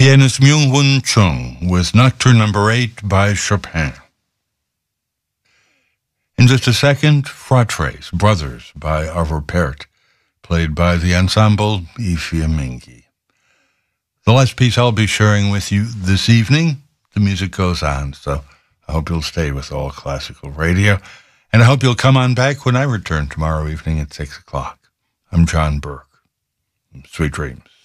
Pianist Myung-Whun Chung with Nocturne No. 8 by Chopin. In just a second, Fratres, Brothers by Arvo Pärt, played by the ensemble Ifiamingi. The last piece I'll be sharing with you this evening, the music goes on, so I hope you'll stay with All Classical Radio, and I hope you'll come on back when I return tomorrow evening at 6 o'clock. I'm John Burke. Sweet dreams.